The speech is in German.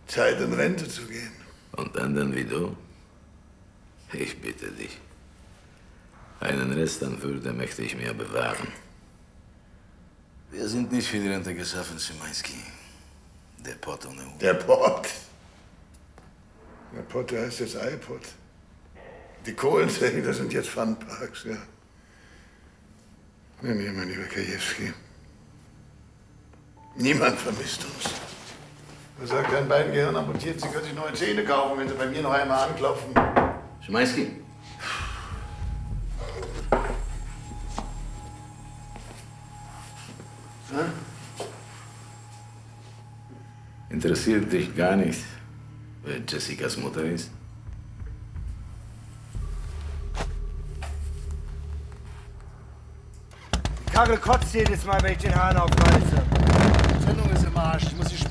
Zeit, in Rente zu gehen. Und anderen wie du? Ich bitte dich. Einen Rest an Würde möchte ich mir bewahren. Wir sind nicht für die Rente geschaffen, Szymański. Der Pott ohne Hut. Der Pott? Der Pott, der heißt jetzt iPod. Die Kohlensäge, das sind jetzt Funparks, ja. Nee, mein lieber Krajewski. Niemand vermisst uns. Er sagt, an beiden Gehirn amputiert, Sie können sich neue Zähne kaufen, wenn Sie bei mir noch einmal anklopfen. Szymański. Hm? Interessiert dich gar nicht, wer Jessicas Mutter ist? Die Karre kotzt jedes Mal, wenn ich den Hahn aufreiße.